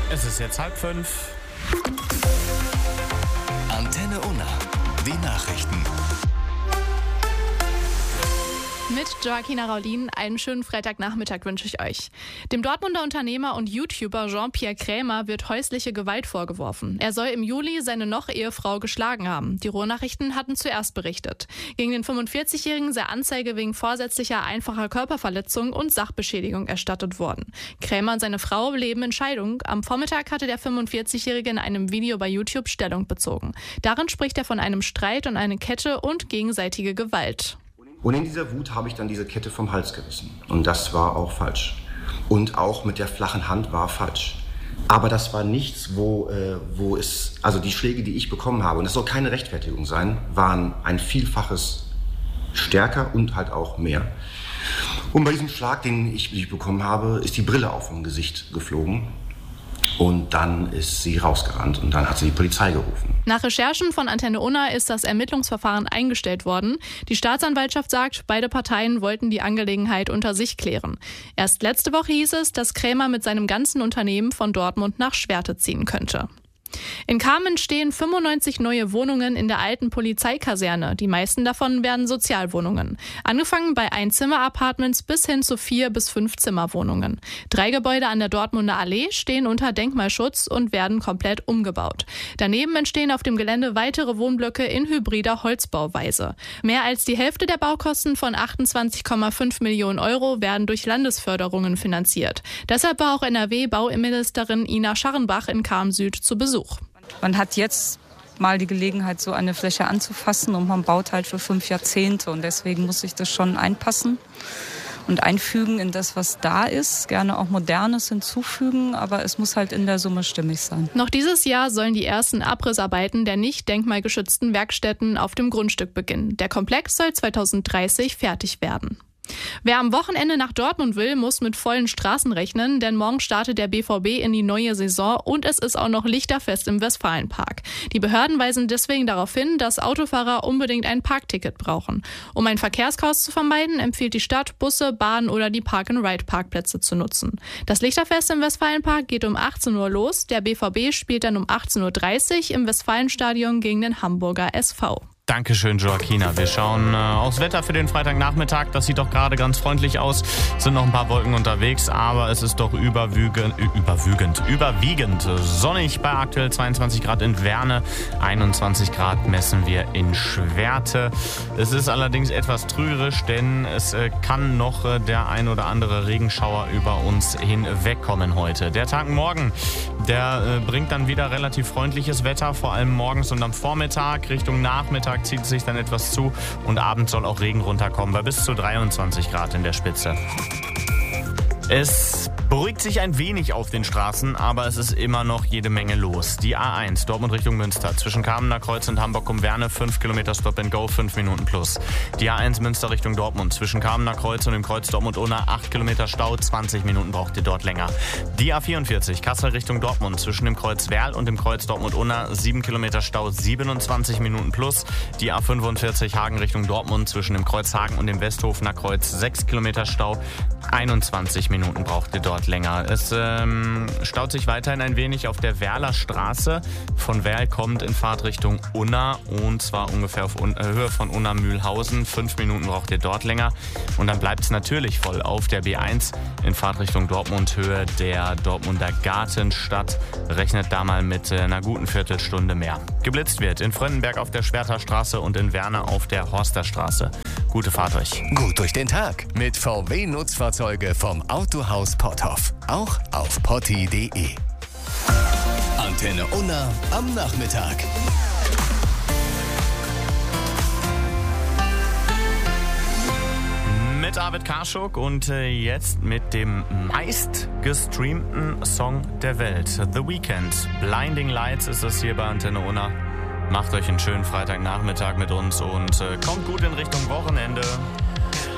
Es ist jetzt 4:30. Antenne Unna. Die Nachrichten. Mit Joaquina Raulin einen schönen Freitagnachmittag wünsche ich euch. Dem Dortmunder Unternehmer und YouTuber Jean-Pierre Krämer wird häusliche Gewalt vorgeworfen. Er soll im Juli seine Noch-Ehefrau geschlagen haben. Die Ruhrnachrichten hatten zuerst berichtet. Gegen den 45-Jährigen sei Anzeige wegen vorsätzlicher einfacher Körperverletzung und Sachbeschädigung erstattet worden. Krämer und seine Frau leben in Scheidung. Am Vormittag hatte der 45-Jährige in einem Video bei YouTube Stellung bezogen. Darin spricht er von einem Streit und einer Kette und gegenseitige Gewalt. Und in dieser Wut habe ich dann diese Kette vom Hals gerissen. Und das war auch falsch. Und auch mit der flachen Hand war falsch. Aber das war nichts, also die Schläge, die ich bekommen habe, und das soll keine Rechtfertigung sein, waren ein Vielfaches stärker und halt auch mehr. Und bei diesem Schlag, den ich bekommen habe, ist die Brille auch vom Gesicht geflogen. Und dann ist sie rausgerannt und dann hat sie die Polizei gerufen. Nach Recherchen von Antenne Unna ist das Ermittlungsverfahren eingestellt worden. Die Staatsanwaltschaft sagt, beide Parteien wollten die Angelegenheit unter sich klären. Erst letzte Woche hieß es, dass Krämer mit seinem ganzen Unternehmen von Dortmund nach Schwerte ziehen könnte. In Kamen stehen 95 neue Wohnungen in der alten Polizeikaserne. Die meisten davon werden Sozialwohnungen. Angefangen bei Einzimmer-Apartments bis hin zu 4- bis 5-Zimmer-Wohnungen. 3 Gebäude an der Dortmunder Allee stehen unter Denkmalschutz und werden komplett umgebaut. Daneben entstehen auf dem Gelände weitere Wohnblöcke in hybrider Holzbauweise. Mehr als die Hälfte der Baukosten von 28,5 Millionen Euro werden durch Landesförderungen finanziert. Deshalb war auch NRW-Bauministerin Ina Scharrenbach in Kam Süd zu Besuch. Man hat jetzt mal die Gelegenheit, so eine Fläche anzufassen und man baut halt für 5 Jahrzehnte und deswegen muss ich das schon einpassen und einfügen in das, was da ist. Gerne auch Modernes hinzufügen, aber es muss halt in der Summe stimmig sein. Noch dieses Jahr sollen die ersten Abrissarbeiten der nicht denkmalgeschützten Werkstätten auf dem Grundstück beginnen. Der Komplex soll 2030 fertig werden. Wer am Wochenende nach Dortmund will, muss mit vollen Straßen rechnen, denn morgen startet der BVB in die neue Saison und es ist auch noch Lichterfest im Westfalenpark. Die Behörden weisen deswegen darauf hin, dass Autofahrer unbedingt ein Parkticket brauchen. Um ein Verkehrschaos zu vermeiden, empfiehlt die Stadt, Busse, Bahnen oder die Park-and-Ride-Parkplätze zu nutzen. Das Lichterfest im Westfalenpark geht um 18 Uhr los. Der BVB spielt dann um 18.30 Uhr im Westfalenstadion gegen den Hamburger SV. Dankeschön, Joaquina. Wir schauen aufs Wetter für den Freitagnachmittag. Das sieht doch gerade ganz freundlich aus. Es sind noch ein paar Wolken unterwegs, aber es ist doch überwiegend sonnig bei aktuell 22 Grad in Werne. 21 Grad messen wir in Schwerte. Es ist allerdings etwas trügerisch, denn es kann noch der ein oder andere Regenschauer über uns hinwegkommen heute. Der Tag morgen, der bringt dann wieder relativ freundliches Wetter, vor allem morgens und am Vormittag. Richtung Nachmittag zieht sich dann etwas zu und abends soll auch Regen runterkommen bei bis zu 23 Grad in der Spitze. Es beruhigt sich ein wenig auf den Straßen, aber es ist immer noch jede Menge los. Die A1 Dortmund Richtung Münster zwischen Kamener Kreuz und Hamburg um Werne 5 Kilometer Stop and Go, 5 Minuten plus. Die A1 Münster Richtung Dortmund zwischen Kamener Kreuz und dem Kreuz Dortmund-Unna 8 Kilometer Stau, 20 Minuten braucht ihr dort länger. Die A44 Kassel Richtung Dortmund zwischen dem Kreuz Werl und dem Kreuz Dortmund-Unna 7 Kilometer Stau, 27 Minuten plus. Die A45 Hagen Richtung Dortmund zwischen dem Kreuz Hagen und dem Westhofener Kreuz 6 Kilometer Stau, 21 Minuten braucht ihr dort länger. Es staut sich weiterhin ein wenig auf der Werler Straße. Von Werl kommt in Fahrtrichtung Unna und zwar ungefähr auf Höhe von Unna-Mühlhausen. 5 Minuten braucht ihr dort länger. Und dann bleibt es natürlich voll auf der B1 in Fahrtrichtung Dortmund, Höhe der Dortmunder Gartenstadt. Rechnet da mal mit einer guten Viertelstunde mehr. Geblitzt wird in Fröndenberg auf der Schwerter Straße und in Werne auf der Horster Straße. Gute Fahrt euch. Gut durch den Tag mit VW-Nutzfahrzeuge vom Autohaus Potthoff. Auch auf potti.de. Antenne Unna am Nachmittag. Mit Arvid Karschuk und jetzt mit dem meistgestreamten Song der Welt. The Weeknd. Blinding Lights ist das hier bei Antenne Unna. Macht euch einen schönen Freitagnachmittag mit uns und kommt gut in Richtung Wochenende.